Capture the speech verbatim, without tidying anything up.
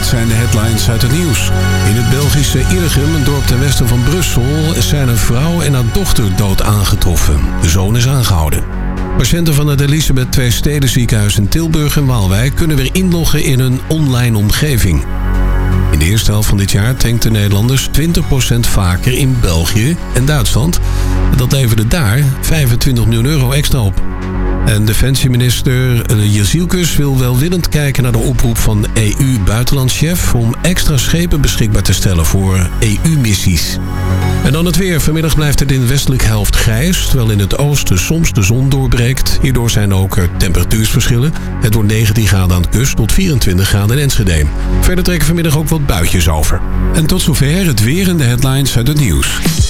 dit zijn de headlines uit het nieuws. In het Belgische Illegem, een dorp ten westen van Brussel, zijn een vrouw en haar dochter dood aangetroffen. De zoon is aangehouden. Patiënten van het Elisabeth twee Steden ziekenhuis in Tilburg en Waalwijk kunnen weer inloggen in een online omgeving. In de eerste helft van dit jaar tankten Nederlanders twintig procent vaker in België en Duitsland. Dat leverde daar vijfentwintig miljoen euro extra op. En defensieminister Jezielkus wil welwillend kijken naar de oproep van E U-buitenlandschef om extra schepen beschikbaar te stellen voor E U-missies. En dan het weer. Vanmiddag blijft het in de westelijke helft grijs, terwijl in het oosten soms de zon doorbreekt. Hierdoor zijn ook er temperatuursverschillen. Het wordt negentien graden aan de kust tot vierentwintig graden in Enschede. Verder trekken vanmiddag ook wat buitjes over. En tot zover het weer en de headlines uit het nieuws.